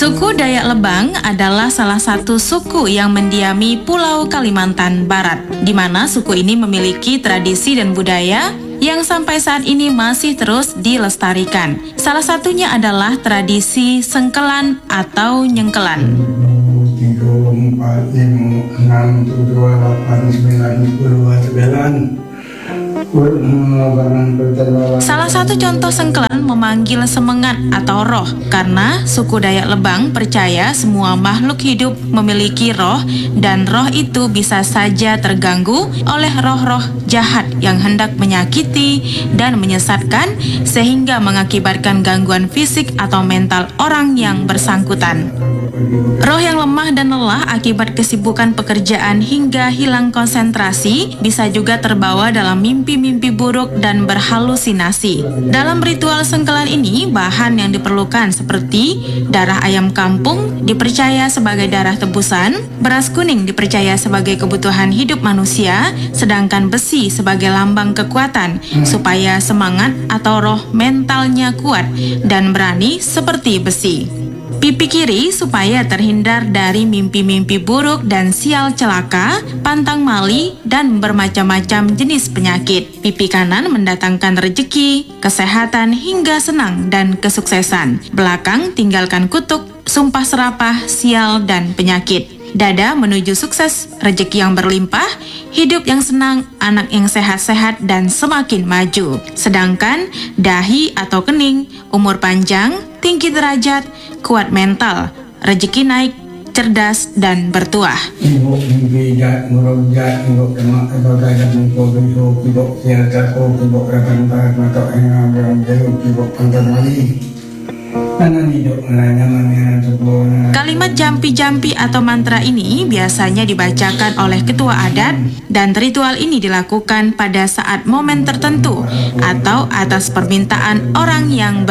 Suku Dayak Lebang adalah salah satu suku yang mendiami Pulau Kalimantan Barat, di mana suku ini memiliki tradisi dan budaya yang sampai saat ini masih terus dilestarikan. Salah satunya adalah tradisi sengkelan atau nyengkelan. 3, 4, 5, 6, 7, 8, 9, 10, 11. Salah satu contoh sengkelan memanggil semengat atau roh, karena suku Dayak Lebang percaya semua makhluk hidup memiliki roh dan roh itu bisa saja terganggu oleh roh-roh jahat yang hendak menyakiti dan menyesatkan sehingga mengakibatkan gangguan fisik atau mental orang yang bersangkutan. Roh yang lemah dan lelah akibat kesibukan pekerjaan hingga hilang konsentrasi bisa juga terbawa dalam mimpi-mimpi buruk dan berhalusinasi. Dalam ritual sengkelan ini, bahan yang diperlukan seperti darah ayam kampung dipercaya sebagai darah tebusan, beras kuning dipercaya sebagai kebutuhan hidup manusia, sedangkan besi sebagai lambang kekuatan supaya semangat atau roh mentalnya kuat dan berani seperti besi. Pipi kiri supaya terhindar dari mimpi-mimpi buruk dan sial celaka, pantang mali, dan bermacam-macam jenis penyakit. Pipi kanan mendatangkan rejeki, kesehatan, hingga senang dan kesuksesan. Belakang tinggalkan kutuk, sumpah serapah, sial, dan penyakit. Dada menuju sukses, rejeki yang berlimpah, hidup yang senang, anak yang sehat-sehat dan semakin maju. Sedangkan dahi atau kening, umur panjang, tinggi derajat, kuat mental, rejeki naik, cerdas dan bertuah. Kalimat jampi-jampi atau mantra ini biasanya dibacakan oleh ketua adat dan ritual ini dilakukan pada saat momen tertentu atau atas permintaan orang yang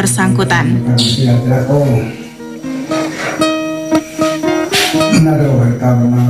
bersangkutan.